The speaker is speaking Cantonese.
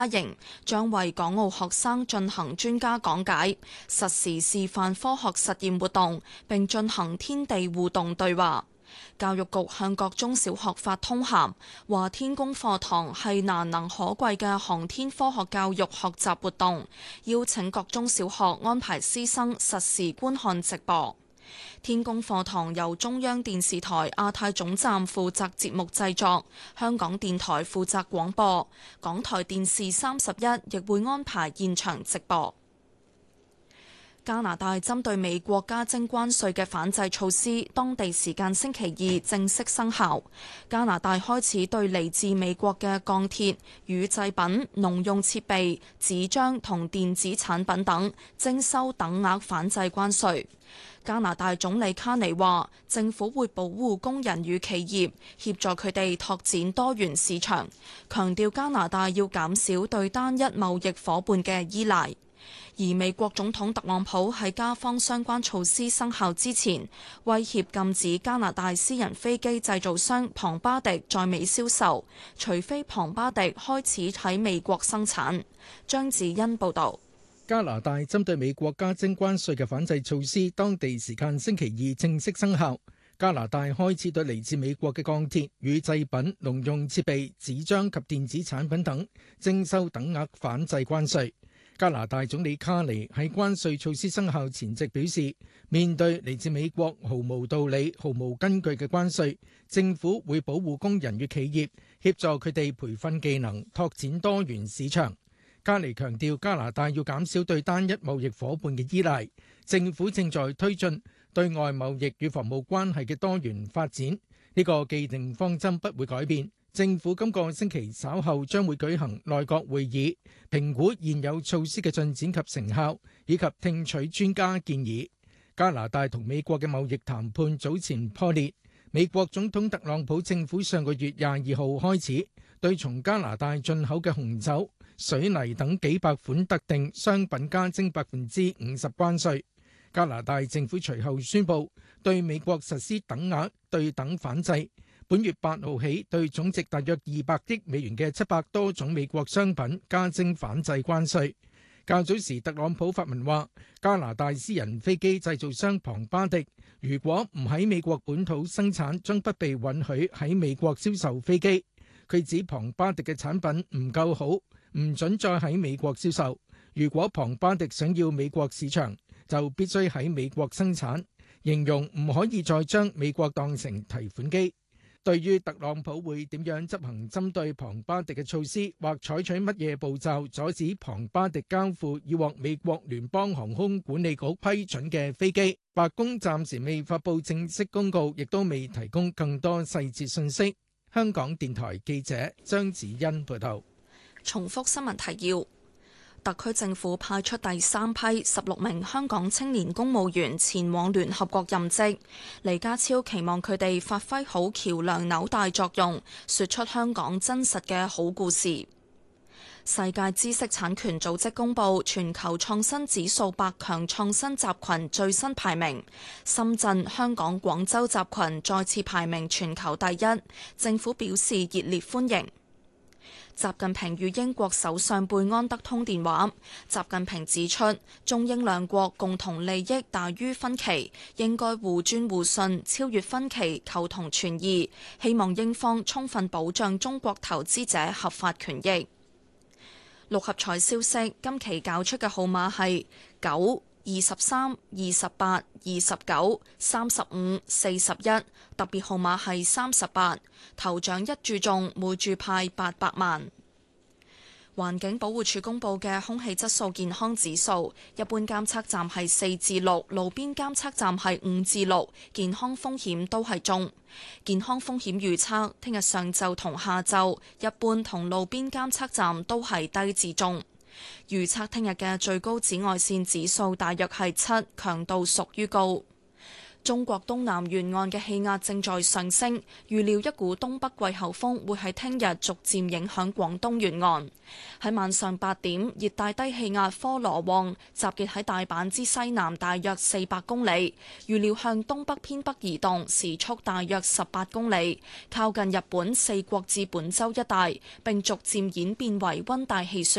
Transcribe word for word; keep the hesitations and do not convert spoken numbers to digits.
營將為港澳學生進行專家講解、實時示範科學實驗活動，並進行天地互動對話。教育局向各中小學發通函，話天宮課堂係難能可貴嘅航天科學教育學習活動，邀請各中小學安排師生實時觀看直播。天宮課堂由中央電視台亞太總站負責節目製作，香港電台負責廣播，港台電視三十一亦會安排現場直播。加拿大針對美國加徵關稅嘅反制措施，當地時間星期二正式生效。加拿大開始對嚟自美國嘅鋼鐵、乳製品、農用設備、紙張同電子產品等徵收等額反制關稅。加拿大總理卡尼話，政府會保護工人與企業，協助佢哋拓展多元市場，強調加拿大要減少對單一貿易夥伴嘅依賴。而美國總統特朗普喺加方相關措施生效之前，威脅禁止加拿大私人飛機製造商龐巴迪在美銷售，除非龐巴迪開始喺美國生產。張子欣報導。 加拿大針對美國加徵關稅嘅反制措施，當地時間星期二正式生效。加拿大開始對嚟自美國嘅鋼鐵、乳製品、農用設備、紙張及電子產品等徵收等額反制關稅。加拿大總理卡尼喺關稅措施生效前夕表示，面對嚟自美國毫無道理、毫無根據嘅關稅，政府會保護工人與企業，協助佢哋培訓技能，拓展多元市場。卡尼強調，加拿大要減少對單一貿易夥伴嘅依賴，政府正在推進對外貿易與防務關係嘅多元發展，呢個既定方針不會改變。政府今個星期稍後將會舉行內閣會議，評估現有措施嘅進展及成效，以及聽取專家建議。加拿大同美國嘅貿易談判早前破裂，美國總統特朗普政府上個月廿二號開始對從加拿大進口嘅紅酒、水泥等幾百款特定商品加徵百分之五十關稅。加拿大政府隨後宣布對美國實施等額對等反制，本月八號起對總值大約二百億美元嘅七百多種美國商品加徵反制關稅。較早時，特朗普發文話，加拿大私人飛機製造商龐巴迪如果唔喺美國本土生產，將不被允許喺美國銷售飛機。佢指龐巴迪嘅產品唔夠好，唔准再喺美國銷售。如果龐巴迪想要美國市場，就必須喺美國生產，形容唔可以再將美國當成提款機。對於特朗普會點樣執行針對龐巴迪嘅措施，或採取乜嘢步驟阻止龐巴迪交付已獲美國聯邦航空管理局批准嘅飛機，白宮暫時未發布正式公告，亦都未提供更多細節信息。香港電台記者張子欣報道。 重複新聞提要。特區政府派出第三批十六名香港青年公務員前往聯合國任職。李家超期望佢哋發揮好橋梁紐帶作用，說出香港真實嘅好故事。世界知識產權組織公布全球創新指數百強創新集群最新排名，深圳、香港、廣州集群再次排名全球第一，政府表示熱烈歡迎。習近平與英國首相貝安德通電話，習近平指出，中英兩國共同利益大於分歧，應該互尊互信，超越分歧，求同存異，希望英方充分保障中國投資者合法權益。六合彩消息，今期攪出嘅號碼係九、二十三、二十八、二十九、三十五、四十一，特別號碼係三十八，頭獎一注中，每注派八百萬。環境保護署公布嘅空氣質素健康指數，一般監測站係四至六，路邊監測站係五至六，健康風險都係中。健康風險預測，聽日上晝同下晝，一般同路邊監測站都係低至中。預測聽日嘅最高紫外線指數大約係七，強度屬於高。 中國東南沿岸嘅氣壓正在上升，預料一股東北季候風會喺聽日逐漸影響廣東沿岸。喺晚上八點，熱帶低氣壓科羅旺集結喺大阪之西南大約四百公里，預料向東北偏北移動，時速大約十八公里，靠近日本四國至本州一帶，並逐漸演變為溫帶氣旋。